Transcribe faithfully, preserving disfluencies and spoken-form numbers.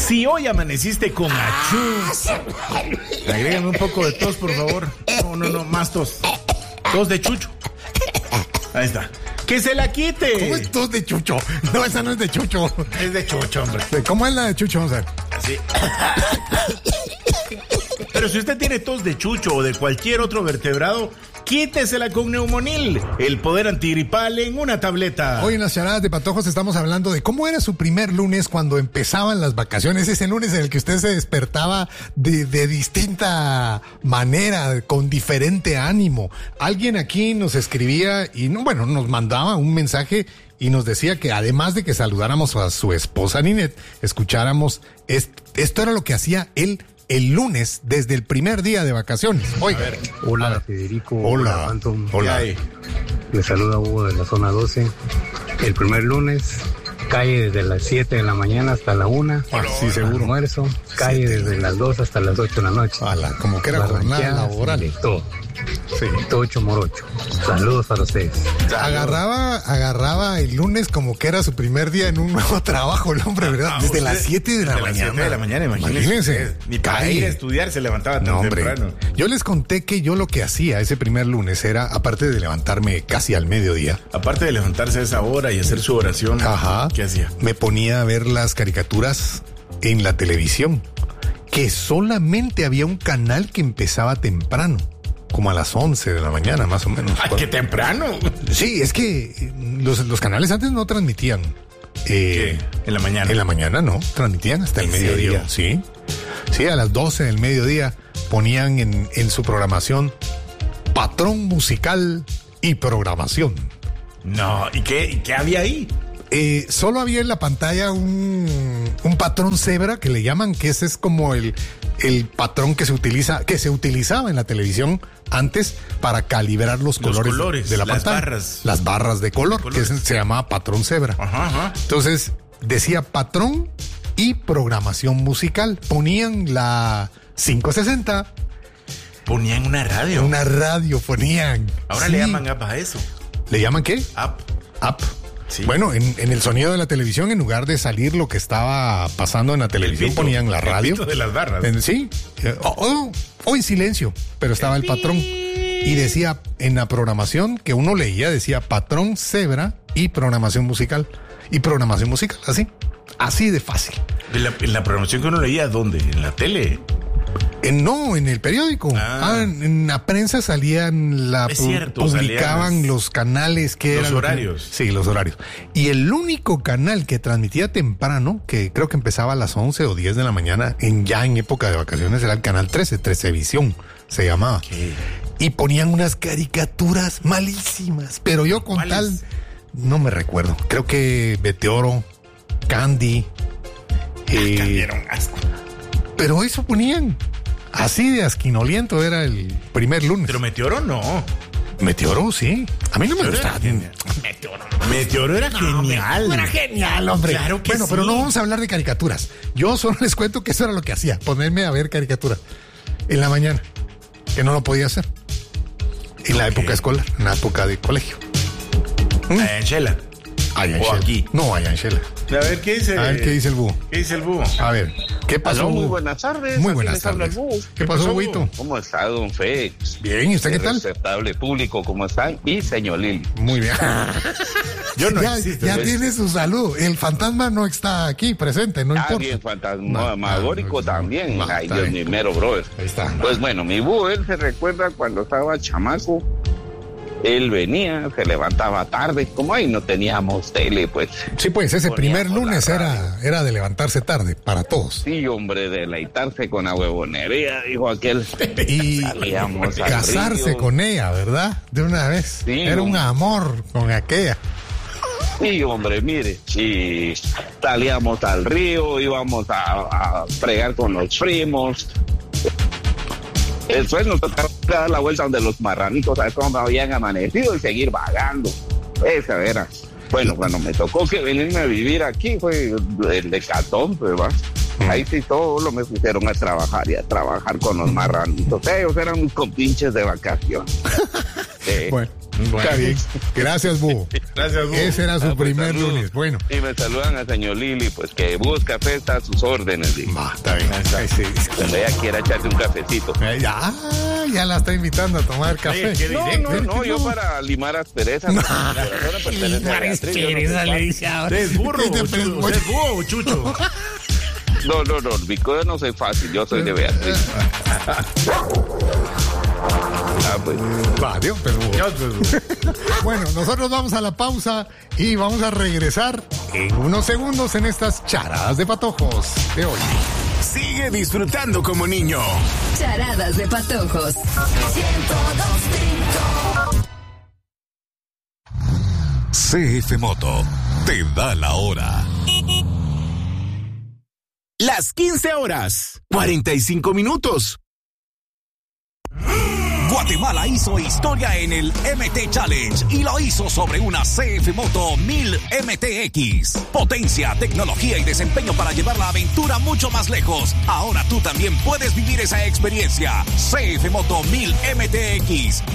Si hoy amaneciste con achú, agrégame un poco de tos, por favor. No, no, no, más tos. Tos de chucho. Ahí está. ¡Que se la quite! ¿Cómo es tos de chucho? No, esa no es de chucho. Es de chucho, hombre. ¿Cómo es la de chucho? Vamos a ver. Así. Pero si usted tiene tos de chucho o de cualquier otro vertebrado, quítesela con Neumonil, el poder antigripal en una tableta. Hoy en las charadas de Patojos estamos hablando de cómo era su primer lunes cuando empezaban las vacaciones. Ese lunes en el que usted se despertaba de, de distinta manera, con diferente ánimo. Alguien aquí nos escribía y, no, bueno, nos mandaba un mensaje y nos decía que además de que saludáramos a su esposa Ninette, escucháramos, est- esto era lo que hacía él el lunes, desde el primer día de vacaciones. Oiga. Hola, Federico. Hola. Anton. Hola. Le saluda Hugo de la zona doce. El primer lunes, calle desde las siete de la mañana hasta la una. Ah, sí, seguro. Almuerzo, calle Siete. desde las dos hasta las ocho de la noche. Ala, como que era jornada laboral. De todo. Sí. Tocho morocho. Saludos para ustedes. Agarraba, agarraba el lunes como que era su primer día en un nuevo trabajo, el hombre, ¿verdad? Ah, Desde usted, las siete de la desde mañana. las siete de la mañana, imagínense. Imagínense. Ni para Calle. ir a estudiar se levantaba tan No, hombre. temprano. Yo les conté que yo lo que hacía ese primer lunes era, aparte de levantarme casi al mediodía, Aparte de levantarse a esa hora y hacer su oración, ajá, ¿qué hacía? me ponía a ver las caricaturas en la televisión, que solamente había un canal que empezaba temprano, como a las once de la mañana, más o menos. ¡Ay, qué temprano! Sí, es que eh, los, los canales antes no transmitían. Eh, ¿Qué? ¿En la mañana? En la mañana no, transmitían hasta el ¿En mediodía. serio? Sí, sí, a las doce del mediodía ponían en, en su programación patrón musical y programación. No, ¿y qué, y qué había ahí? Eh, solo había en la pantalla un, un patrón cebra que le llaman, que ese es como el, el patrón que se utiliza, que se utilizaba en la televisión antes para calibrar los, Los colores, colores, de la las pantalla. barras. Las barras de color, que colores. es- se llamaba patrón cebra. Ajá, ajá. Entonces, decía patrón y programación musical. Ponían la quinientos sesenta, Ponían una radio. una radio ponían. Ahora Sí. le llaman app a eso. ¿Le llaman qué? App. App. Sí. Bueno, en, en el sonido de la televisión, en lugar de salir lo que estaba pasando en la televisión, pito, ponían la el radio. pito de las barras. En- sí. eh, O, o- o en silencio, pero estaba el patrón. Y decía en la programación que uno leía, decía patrón cebra y programación musical. Y programación musical, así. Así de fácil. En la, en la programación que uno leía, ¿dónde? ¿En la tele? En, no, en el periódico. Ah. Ah, en, en la prensa salían, la Es pu- cierto, publicaban salían las- los canales que los eran. lo que- horarios. sí, los horarios. Y el único canal que transmitía temprano, que creo que empezaba a las once o diez de la mañana, en ya en época de vacaciones, era el canal trece, Trecevisión, se llamaba. ¿Qué? Y ponían unas caricaturas malísimas, pero yo con ¿Cuáles? tal, no me recuerdo. Creo que Meteoro, Candy. eh, Cambiaron asco. pero eso ponían. Así de asquinoliento era el primer lunes. Pero Meteoro no. Meteoro, sí. A mí no me Meteoro gustaba. era genial. Meteoro, Meteoro era genial. Era genial, hombre. Claro que bueno, sí. pero no vamos a hablar de caricaturas. Yo solo les cuento que eso era lo que hacía, ponerme a ver caricaturas en la mañana, que no lo podía hacer. En la Ok. época escolar, en la época de colegio. Allá en Shela. Allá en O Shela. aquí. No, allá en Shela. A ver, ¿qué dice? A ver, ¿qué dice el búho? ¿Qué dice el búho? A ver, ¿qué pasó, Aló, muy búho? buenas tardes. Muy Aquí buenas les habla el tardes. búho. ¿Qué pasó, pasó, Huito? búho? ¿Cómo está, don Félix? Bien, ¿y usted qué El tal? respetable público, ¿cómo están? Y señor Lili. Muy bien. Yo no ya existo. ya ¿ves? tiene su salud. El fantasma no está aquí presente, no importa. También fantasmagórico No, no, también. no, Ay, está Dios bien. mío, mero, brother. Ahí está. Pues bueno, mi búho, él se recuerda cuando estaba chamaco. Él venía, se levantaba tarde. Como ahí no teníamos tele, pues. Sí, pues ese primer Poníamos la lunes radio. era, era de levantarse tarde para todos. Sí, hombre, deleitarse con la huevonería, dijo aquel. Y Salíamos al casarse río. con ella, ¿verdad? De una vez. Sí, era un hombre. amor con aquella. Sí, hombre, mire, sí, salíamos al río, íbamos a, a fregar con los primos. Después nos tocaba dar la vuelta donde los marranitos, a ver cómo habían amanecido y seguir vagando. Esa era. Bueno, cuando me tocó que venirme a vivir aquí fue el de Catón, pues, ¿va? Ahí sí todos lo me pusieron a trabajar y a trabajar con los marranitos. Ellos eran mis compinches de vacaciones. Sí. Bueno, Bueno, está bien. Gracias, Búho. Gracias, Búho. Ese era su Ah, pues, primer saludos. lunes. Bueno. Y me saludan al señor Lili, pues que busca café, está a sus órdenes. Lili. Va, está bien. Está, sí. Cuando ella quiera echarse un cafecito. Eh, Ya, ya la está invitando a tomar café. Oye, qué No, directo. no, no, yo para limar asperezas. No. Mi corazón me pertenece a Beatriz, yo no soy fácil. ¿Usted es burro ¿Qué te o chucho? pre- ¿Usted es búho o chucho? No, no, no, mi cosa no soy fácil, yo soy de Beatriz. Ah, pues. Va, Dios, pues, Búho. Dios, pues, Bueno, nosotros vamos a la pausa y vamos a regresar en unos segundos en estas charadas de patojos de hoy. Sigue disfrutando como niño. Charadas de patojos. C F Moto te da la hora. Las quince horas, cuarenta y cinco minutos. Guatemala hizo historia en el M T Challenge y lo hizo sobre una C F Moto mil M T X. Potencia, tecnología y desempeño para llevar la aventura mucho más lejos. Ahora tú también puedes vivir esa experiencia. C F Moto mil M T X.